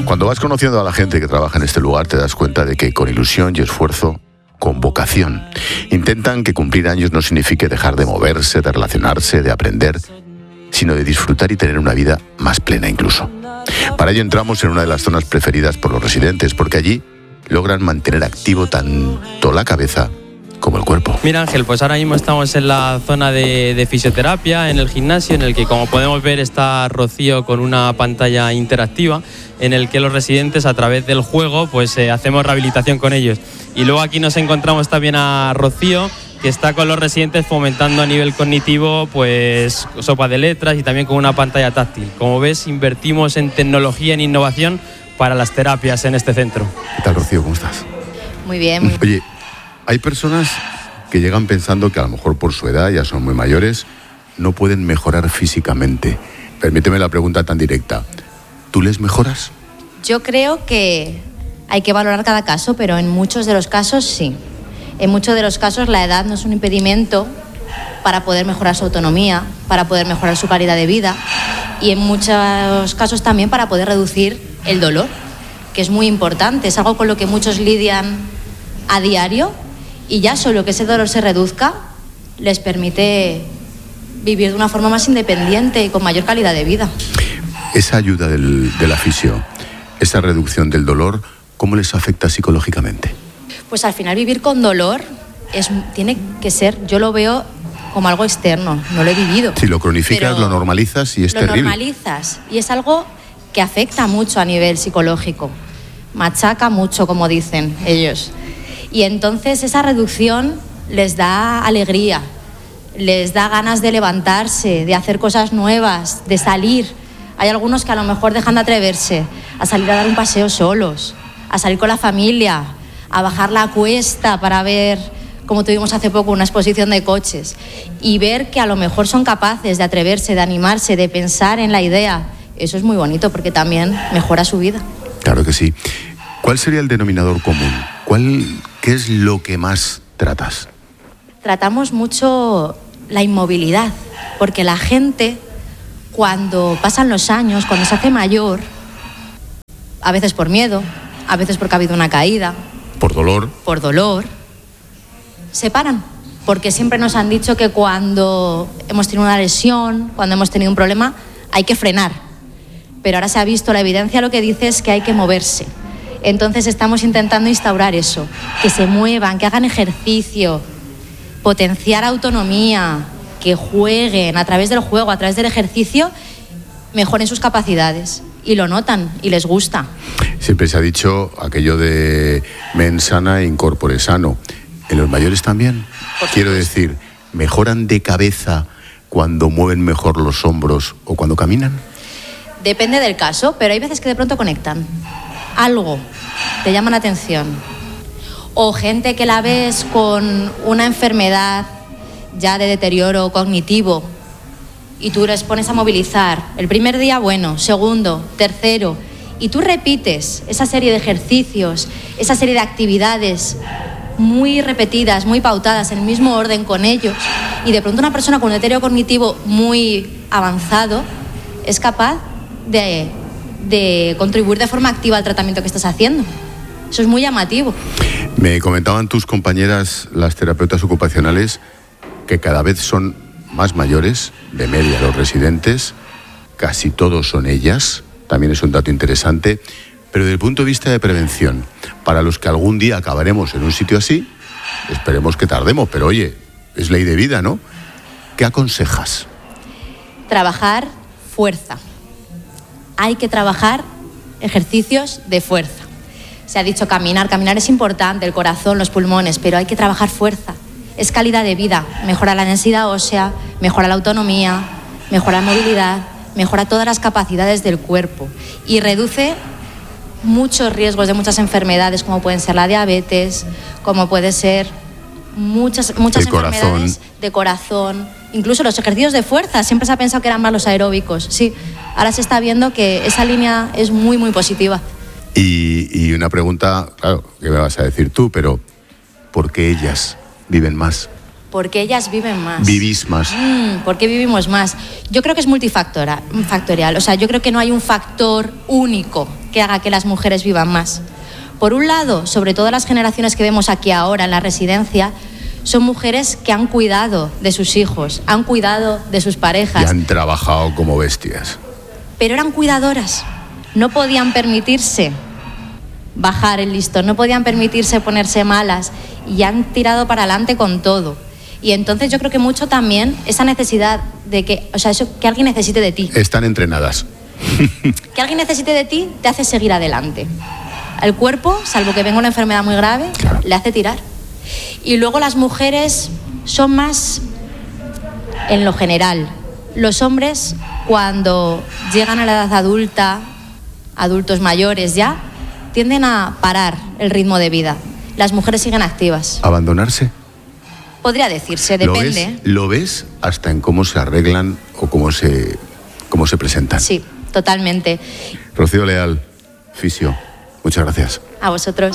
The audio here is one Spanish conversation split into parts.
Cuando vas conociendo a la gente que trabaja en este lugar, te das cuenta de que con ilusión y esfuerzo, con vocación, intentan que cumplir años no signifique dejar de moverse, de relacionarse, de aprender, sino de disfrutar y tener una vida más plena incluso. Para ello entramos en una de las zonas preferidas por los residentes, porque allí logran mantener activo tanto la cabeza como el cuerpo. Mira, Ángel, pues ahora mismo estamos en la zona de fisioterapia, en el gimnasio, en el que, como podemos ver, está Rocío con una pantalla interactiva en el que los residentes, a través del juego, pues hacemos rehabilitación con ellos. Y luego aquí nos encontramos también a Rocío, que está con los residentes fomentando a nivel cognitivo pues sopa de letras y también con una pantalla táctil. Como ves, invertimos en tecnología, en innovación para las terapias en este centro. ¿Qué tal, Rocío? ¿Cómo estás? Muy bien. Oye, hay personas que llegan pensando que a lo mejor por su edad, ya son muy mayores, no pueden mejorar físicamente. Permíteme la pregunta tan directa. ¿Tú les mejoras? Yo creo que hay que valorar cada caso, pero en muchos de los casos sí. En muchos de los casos la edad no es un impedimento para poder mejorar su autonomía, para poder mejorar su calidad de vida y en muchos casos también para poder reducir el dolor, que es muy importante. Es algo con lo que muchos lidian a diario y ya solo que ese dolor se reduzca les permite vivir de una forma más independiente y con mayor calidad de vida. Esa ayuda de la fisio, esa reducción del dolor, ¿cómo les afecta psicológicamente? Pues al final vivir con dolor tiene que ser, yo lo veo como algo externo, no lo he vivido. Si lo cronificas, lo normalizas y es terrible. Lo normalizas y es algo que afecta mucho a nivel psicológico, machaca mucho, como dicen ellos. Y entonces esa reducción les da alegría, les da ganas de levantarse, de hacer cosas nuevas, de salir. Hay algunos que a lo mejor dejan de atreverse a salir a dar un paseo solos, a salir con la familia, a bajar la cuesta para ver, como tuvimos hace poco, una exposición de coches, y ver que a lo mejor son capaces de atreverse, de animarse, de pensar en la idea. Eso es muy bonito porque también mejora su vida. Claro que sí. ¿Cuál sería el denominador común? ¿Qué es lo que más tratas? Tratamos mucho la inmovilidad, porque la gente, cuando pasan los años, cuando se hace mayor, a veces por miedo, a veces porque ha habido una caída, por dolor, se paran, porque siempre nos han dicho que cuando hemos tenido una lesión, cuando hemos tenido un problema, hay que frenar. Pero ahora se ha visto, la evidencia lo que dice es que hay que moverse. Entonces estamos intentando instaurar eso, que se muevan, que hagan ejercicio, potenciar autonomía, que jueguen a través del juego, a través del ejercicio, mejoren sus capacidades. Y lo notan y les gusta. Siempre se ha dicho aquello de mens sana in corpore sano. ¿En los mayores también? Quiero decir, ¿mejoran de cabeza cuando mueven mejor los hombros o cuando caminan? Depende del caso, pero hay veces que de pronto conectan. Algo te llama la atención. O gente que la ves con una enfermedad ya de deterioro cognitivo y tú les pones a movilizar. El primer día, bueno, segundo, tercero, y tú repites esa serie de ejercicios, esa serie de actividades muy repetidas, muy pautadas, en el mismo orden con ellos, y de pronto una persona con un deterioro cognitivo muy avanzado es capaz de contribuir de forma activa al tratamiento que estás haciendo. Eso es muy llamativo. Me comentaban tus compañeras, las terapeutas ocupacionales, que cada vez son más mayores, de media los residentes, casi todos son ellas, también es un dato interesante, pero desde el punto de vista de prevención, para los que algún día acabaremos en un sitio así, esperemos que tardemos, pero oye, es ley de vida, ¿no? ¿Qué aconsejas? Trabajar fuerza. Hay que trabajar ejercicios de fuerza. Se ha dicho caminar es importante, el corazón, los pulmones, pero hay que trabajar fuerza. Es calidad de vida, mejora la densidad ósea, mejora la autonomía, mejora la movilidad, mejora todas las capacidades del cuerpo y reduce muchos riesgos de muchas enfermedades, como pueden ser la diabetes, como puede ser muchas enfermedades de corazón, incluso los ejercicios de fuerza. Siempre se ha pensado que eran más los aeróbicos. Sí, ahora se está viendo que esa línea es muy, muy positiva. Y una pregunta, claro, que me vas a decir tú, pero ¿por qué ellas viven más? porque ellas viven más. Vivís más. ¿Por qué vivimos más? Yo creo que es multifactorial. O sea, yo creo que no hay un factor único que haga que las mujeres vivan más. Por un lado, sobre todo las generaciones que vemos aquí ahora en la residencia, son mujeres que han cuidado de sus hijos, han cuidado de sus parejas. Y han trabajado como bestias. Pero eran cuidadoras. No podían permitirse bajar el listón, no podían permitirse ponerse malas y han tirado para adelante con todo. Y entonces yo creo que mucho también esa necesidad de que, o sea, eso que alguien necesite de ti. Están entrenadas. Que alguien necesite de ti te hace seguir adelante. El cuerpo, salvo que venga una enfermedad muy grave, claro, le hace tirar. Y luego las mujeres son más en lo general. Los hombres, cuando llegan a la edad adulta, adultos mayores ya, tienden a parar el ritmo de vida. Las mujeres siguen activas. ¿Abandonarse? Podría decirse, depende. ¿Lo ves hasta en cómo se arreglan o cómo se presentan? Sí, totalmente. Rocío Leal, fisio, muchas gracias. A vosotros.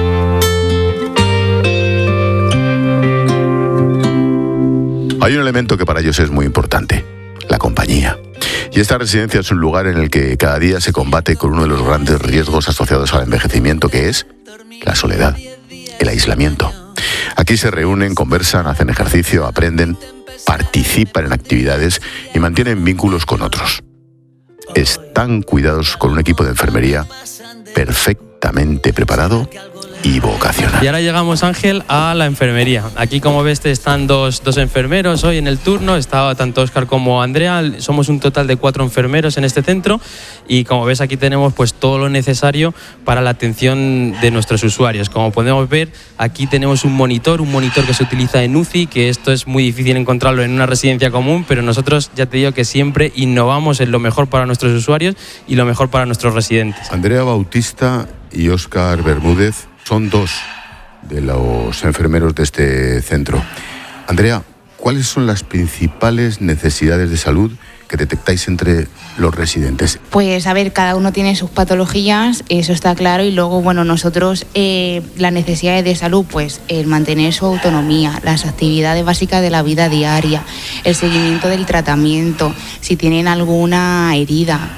Hay un elemento que para ellos es muy importante, la compañía. Y esta residencia es un lugar en el que cada día se combate con uno de los grandes riesgos asociados al envejecimiento, que es la soledad, el aislamiento. Aquí se reúnen, conversan, hacen ejercicio, aprenden, participan en actividades y mantienen vínculos con otros. Están cuidados con un equipo de enfermería perfectamente preparado y vocacional. Y ahora llegamos, Ángel, a la enfermería. Aquí, como ves, están dos enfermeros hoy en el turno. Está tanto Óscar como Andrea. Somos un total de 4 enfermeros en este centro. Y como ves, aquí tenemos pues todo lo necesario para la atención de nuestros usuarios. Como podemos ver, aquí tenemos un monitor que se utiliza en UCI, que esto es muy difícil encontrarlo en una residencia común, pero nosotros, ya te digo, que siempre innovamos en lo mejor para nuestros usuarios y lo mejor para nuestros residentes. Andrea Bautista y Óscar Bermúdez son 2 de los enfermeros de este centro. Andrea, ¿cuáles son las principales necesidades de salud que detectáis entre los residentes? Pues a ver, cada uno tiene sus patologías, eso está claro, y luego, bueno, nosotros las necesidades de salud, pues el mantener su autonomía, las actividades básicas de la vida diaria, el seguimiento del tratamiento, si tienen alguna herida,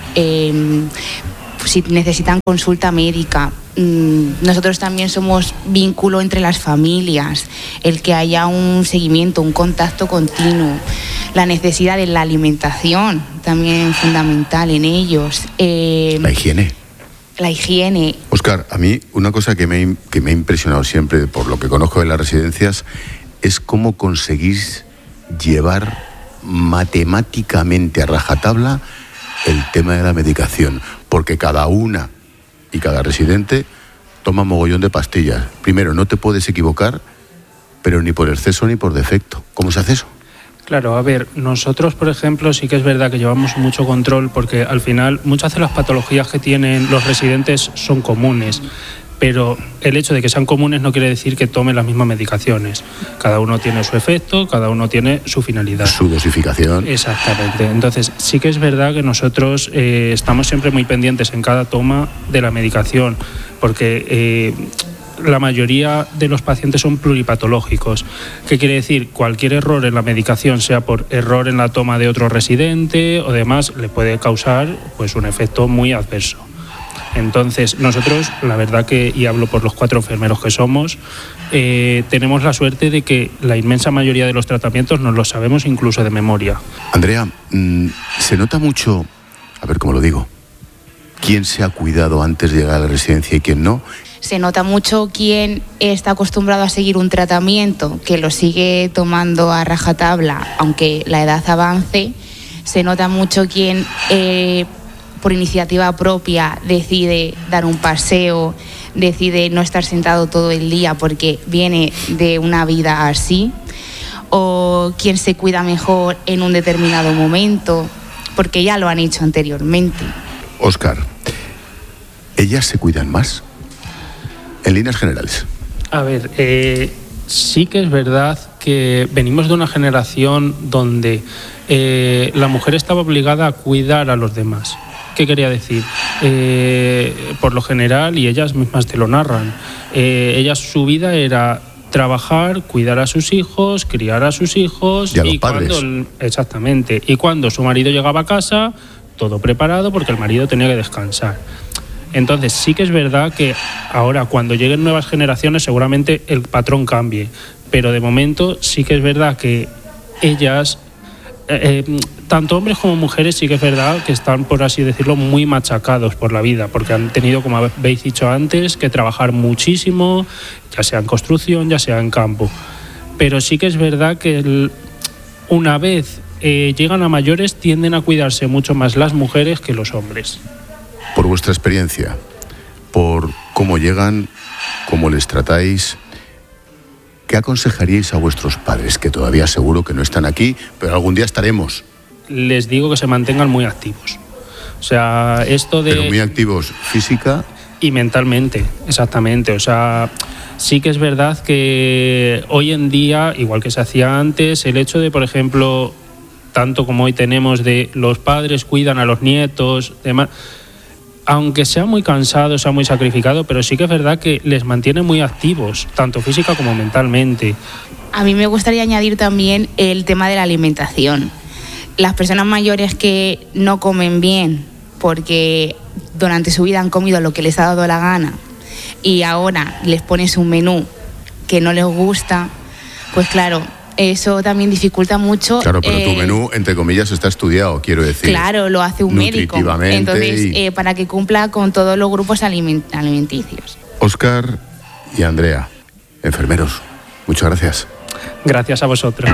si necesitan consulta médica. Nosotros también somos vínculo entre las familias, el que haya un seguimiento, un contacto continuo, la necesidad de la alimentación también fundamental en ellos. La higiene. La higiene. Óscar, a mí una cosa que me ha impresionado siempre, por lo que conozco de las residencias, es cómo conseguís llevar matemáticamente a rajatabla el tema de la medicación, porque cada una y cada residente toma mogollón de pastillas. Primero, no te puedes equivocar, pero ni por exceso ni por defecto. ¿Cómo se hace eso? Claro, a ver, nosotros, por ejemplo, sí que es verdad que llevamos mucho control, porque al final muchas de las patologías que tienen los residentes son comunes, pero el hecho de que sean comunes no quiere decir que tomen las mismas medicaciones. Cada uno tiene su efecto, cada uno tiene su finalidad. Su dosificación. Exactamente. Entonces, sí que es verdad que nosotros estamos siempre muy pendientes en cada toma de la medicación, porque la mayoría de los pacientes son pluripatológicos. ¿Qué quiere decir? Cualquier error en la medicación, sea por error en la toma de otro residente o demás, le puede causar pues un efecto muy adverso. Entonces, nosotros, la verdad que, y hablo por los 4 enfermeros que somos, tenemos la suerte de que la inmensa mayoría de los tratamientos nos los sabemos incluso de memoria. Andrea, se nota mucho, a ver cómo lo digo, quién se ha cuidado antes de llegar a la residencia y quién no. Se nota mucho quién está acostumbrado a seguir un tratamiento, que lo sigue tomando a rajatabla, aunque la edad avance. Se nota mucho quién por iniciativa propia decide dar un paseo, decide no estar sentado todo el día porque viene de una vida así, o quien se cuida mejor en un determinado momento porque ya lo han hecho anteriormente. Óscar, ¿ellas se cuidan más? En líneas generales. A ver, sí que es verdad que venimos de una generación donde la mujer estaba obligada a cuidar a los demás. ¿Qué quería decir? Por lo general, y ellas mismas te lo narran, ellas, su vida era trabajar, cuidar a sus hijos, criar a sus hijos y a los padres. Exactamente. Y cuando su marido llegaba a casa, todo preparado porque el marido tenía que descansar. Entonces sí que es verdad que ahora cuando lleguen nuevas generaciones seguramente el patrón cambie, pero de momento sí que es verdad que ellas, tanto hombres como mujeres, sí que es verdad que están, por así decirlo, muy machacados por la vida, porque han tenido, como habéis dicho antes, que trabajar muchísimo, ya sea en construcción, ya sea en campo. Pero sí que es verdad que una vez llegan a mayores tienden a cuidarse mucho más las mujeres que los hombres. Por vuestra experiencia, por cómo llegan, cómo les tratáis, ¿qué aconsejaríais a vuestros padres, que todavía seguro que no están aquí, pero algún día estaremos? Les digo que se mantengan muy activos. O sea, esto de... Pero muy activos física... Y mentalmente, exactamente. O sea, sí que es verdad que hoy en día, igual que se hacía antes, el hecho de, por ejemplo, tanto como hoy tenemos de los padres cuidan a los nietos, demás... Aunque sea muy cansado, sea muy sacrificado, pero sí que es verdad que les mantiene muy activos, tanto física como mentalmente. A mí me gustaría añadir también el tema de la alimentación. Las personas mayores que no comen bien porque durante su vida han comido lo que les ha dado la gana y ahora les pones un menú que no les gusta, pues claro, eso también dificulta mucho. Claro, pero tu menú, entre comillas, está estudiado, quiero decir. Claro, lo hace un médico. Entonces, para que cumpla con todos los grupos alimenticios. Óscar y Andrea, enfermeros, muchas gracias. Gracias a vosotros.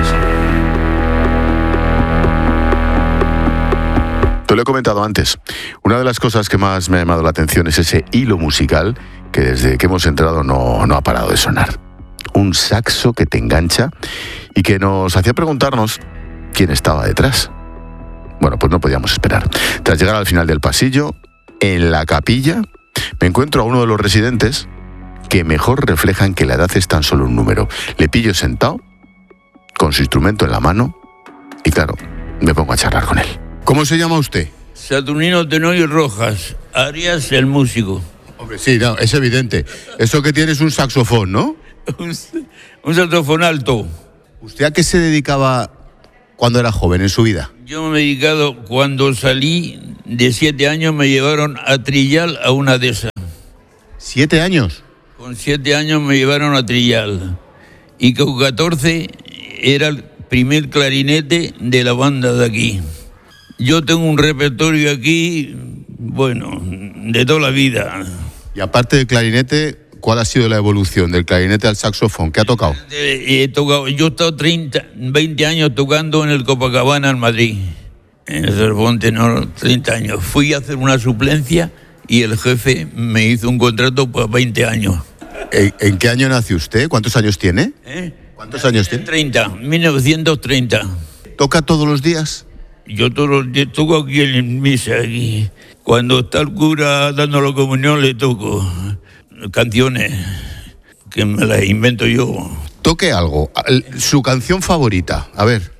Te lo he comentado antes. Una de las cosas que más me ha llamado la atención es ese hilo musical que desde que hemos entrado no ha parado de sonar. Un saxo que te engancha y que nos hacía preguntarnos quién estaba detrás. Bueno, pues no podíamos esperar. Tras llegar al final del pasillo, en la capilla, me encuentro a uno de los residentes que mejor reflejan que la edad es tan solo un número. Le pillo sentado, con su instrumento en la mano, y claro, me pongo a charlar con él. ¿Cómo se llama usted? Saturnino Tenorio Rojas, Arias el músico. Hombre, sí, no, es evidente. Eso que tiene es un saxofón, ¿no? Un saxofón alto. ¿Usted a qué se dedicaba cuando era joven en su vida? Yo me he dedicado, cuando salí de 7 años, me llevaron a Trillal a una de esas. ¿7 años? Con 7 años me llevaron a Trillal. Y con 14 era el primer clarinete de la banda de aquí. Yo tengo un repertorio aquí, bueno, de toda la vida. Y aparte del clarinete, ¿cuál ha sido la evolución del clarinete al saxofón? ¿Qué ha tocado? He tocado, yo he estado 20 años tocando en el Copacabana, en Madrid. En el Sorbonne Tenor, 30 años. Fui a hacer una suplencia y el jefe me hizo un contrato por 20 años. ¿En qué año nació usted? ¿Cuántos años tiene? ¿Cuántos años tiene? 1930. ¿Toca todos los días? Yo todos los días toco aquí en misa, aquí. Cuando está el cura dando la comunión le toco canciones que me las invento yo. Toque algo, su canción favorita, a ver.